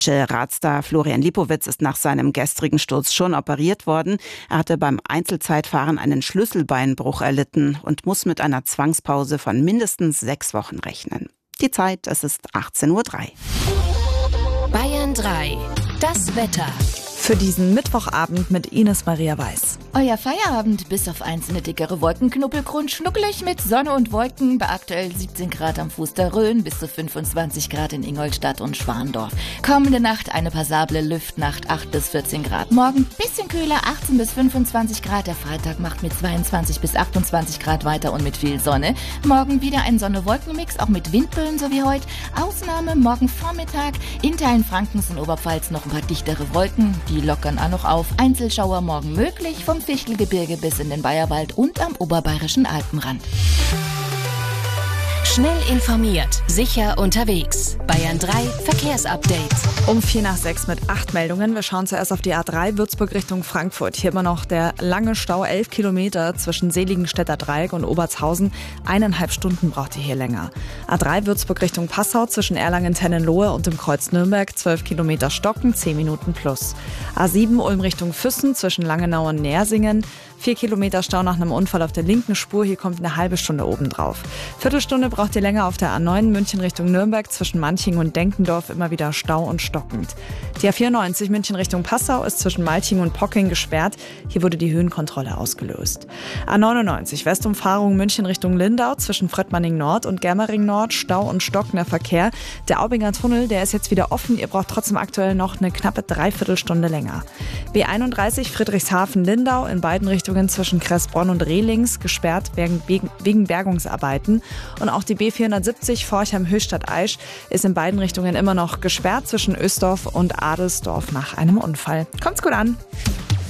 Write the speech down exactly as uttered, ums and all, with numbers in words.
Radstar Florian Lipowitz ist nach seinem gestrigen Sturz schon operiert worden. Er hatte beim Einzelzeitfahren einen Schlüsselbeinbruch erlitten und muss mit einer Zwangspause von mindestens sechs Wochen rechnen. Die Zeit, es ist achtzehn Uhr drei. Bayern drei. Das Wetter. Für diesen Mittwochabend mit Ines Maria Weiß. Euer Feierabend bis auf einzelne dickere Wolkenknuppelgrund schnuckelig mit Sonne und Wolken bei aktuell siebzehn Grad am Fuß der Rhön bis zu fünfundzwanzig Grad in Ingolstadt und Schwandorf. Kommende Nacht eine passable Lüftnacht acht bis vierzehn Grad. Morgen bisschen kühler achtzehn bis fünfundzwanzig Grad. Der Freitag macht mit zweiundzwanzig bis achtundzwanzig Grad weiter und mit viel Sonne. Morgen wieder ein Sonne-Wolken-Mix, auch mit Windböen so wie heute. Ausnahme morgen Vormittag. In Teilen Frankens und Oberpfalz noch ein paar dichtere Wolken. Die lockern auch noch auf. Einzelschauer morgen möglich, vom Fichtelgebirge bis in den Bayerwald und am oberbayerischen Alpenrand. Schnell informiert, sicher unterwegs. Bayern drei Verkehrsupdate. Um vier nach sechs mit acht Meldungen. Wir schauen zuerst auf die A drei Würzburg Richtung Frankfurt. Hier immer noch der lange Stau, elf Kilometer zwischen Seligenstädter Dreieck und Obertshausen. Eineinhalb Stunden braucht ihr hier länger. A drei Würzburg Richtung Passau zwischen Erlangen-Tennenlohe und dem Kreuz Nürnberg. zwölf Kilometer Stocken, zehn Minuten plus. A sieben Ulm Richtung Füssen zwischen Langenau und Nersingen. Vier Kilometer Stau nach einem Unfall auf der linken Spur. Hier kommt eine halbe Stunde obendrauf. Viertelstunde braucht ihr länger auf der A neun München Richtung Nürnberg zwischen Manching und Denkendorf. Immer wieder Stau und stockend. Die A vierundneunzig München Richtung Passau ist zwischen Malching und Pocking gesperrt. Hier wurde die Höhenkontrolle ausgelöst. A neunundneunzig Westumfahrung München Richtung Lindau zwischen Fröttmanning Nord und Germering Nord. Stau und stockender Verkehr. Der Aubinger Tunnel, der ist jetzt wieder offen. Ihr braucht trotzdem aktuell noch eine knappe Dreiviertelstunde länger. B einunddreißig Friedrichshafen-Lindau in beiden Richtungen zwischen Kressbronn und Rehlings gesperrt wegen, wegen Bergungsarbeiten. Und auch die B vierhundertsiebzig Forchheim-Höchstadt-Aisch ist in beiden Richtungen immer noch gesperrt zwischen Ösdorf und Adelsdorf nach einem Unfall. Kommt's gut an!